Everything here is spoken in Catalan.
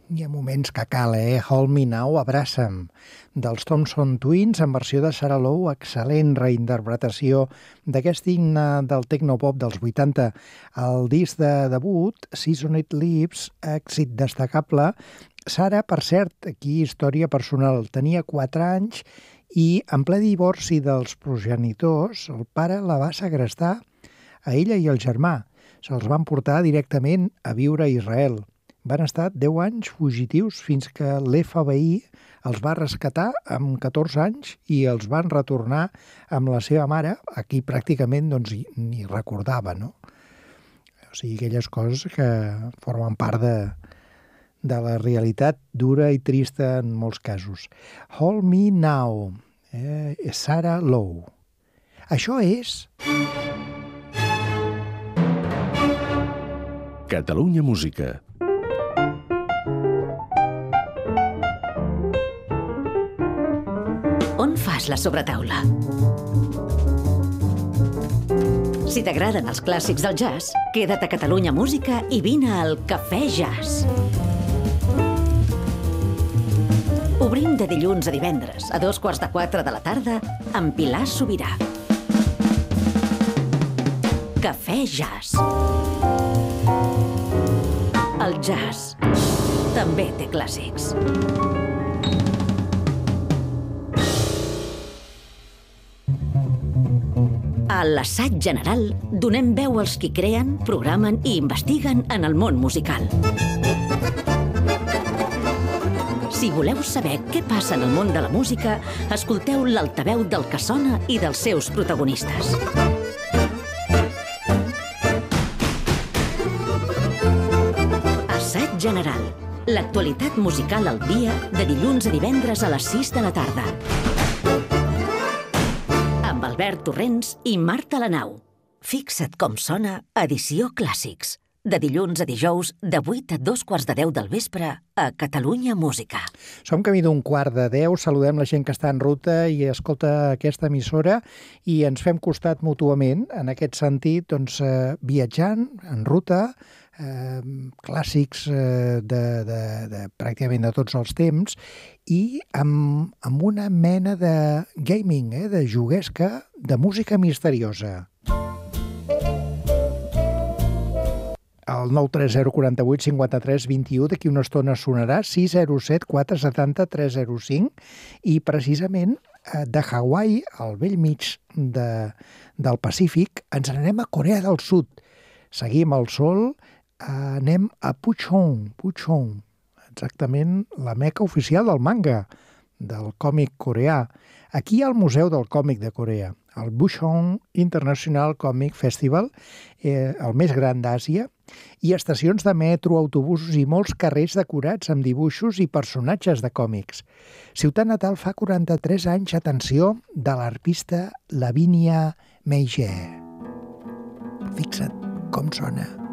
Hi ha moments que cal, Hold Me Now, abraça'm, dels Thompson Twins en versió de Sarah Lowe, excel·lent reinterpretació d'aquest himne del tecnopop dels 80. El disc de debut, Seasoned Leaves, èxit destacable. Sarah, per cert, aquí història personal, tenia 4 anys i en ple divorci dels progenitors, el pare la va segrestar a ella i el germà. Se'ls van portar directament a viure a Israel. Van estar 10 anys fugitius fins que l'FBI els va rescatar amb 14 anys i els van retornar amb la seva mare, a qui pràcticament ni recordava, no? O sigui, aquelles coses que formen part de la realitat dura i trista en molts casos. Hold Me Now, Sarah Lowe. Això és... Catalunya Música. On fas la sobretaula? Si t'agraden els clàssics del jazz, queda't a Catalunya Música i vine al Cafè Jazz. Obrim de dilluns a divendres, a 3:45 de la tarda, amb Pilar Sobirà. Cafè Jazz. El jazz també té clàssics. A l'Assaig General donem veu als qui creen, programen i investiguen en el món musical. Si voleu saber què passa en el món de la música, escolteu l'altaveu del que sona i dels seus protagonistes. Assaig General. L'actualitat musical al dia de dilluns a divendres a les 6 de la tarda. Albert Torrents i Marta Lanau. Fixa't com sona Edició Clàssics. De dilluns a dijous, de 8 a 2:45 del vespre, a Catalunya Música. Som camí d'un 9:45, saludem la gent que està en ruta i escolta aquesta emissora i ens fem costat mútuament, en aquest sentit, viatjant, en ruta, clàssics de pràcticament de tots els temps i amb una mena de gaming, de juguesca, de música misteriosa. El 930 48 53 21, d'aquí una estona sonarà 607 470 305 i precisament de Hawaii, al vell mig del Pacífic, ens n'anem a Corea del Sud. Seguim el sol, anem a Puchong, exactament la meca oficial del manga, del còmic coreà. Aquí hi ha el Museu del Còmic de Corea, el Bucheon International Comic Festival, el més gran d'Àsia, i estacions de metro, autobusos i molts carrers decorats amb dibuixos i personatges de còmics. Ciutat natal fa 43 anys, atenció, de l'arpista Lavinia Meijer. Fixa't com sona.